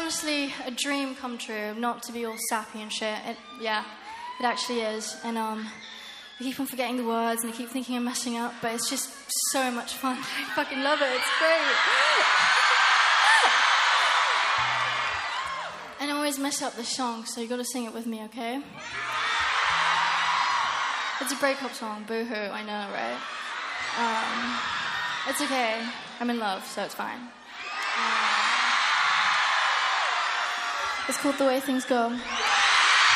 honestly a dream come true, not to be all sappy and shit. It actually is. And I keep on forgetting the words, and I keep thinking I'm messing up, but it's just so much fun. I fucking love it. It's great. And I always mess up this song, so you got to sing it with me, okay? It's a breakup song. Boo-hoo. I know, right? It's okay. I'm in love, so it's fine. It's called The Way Things Go.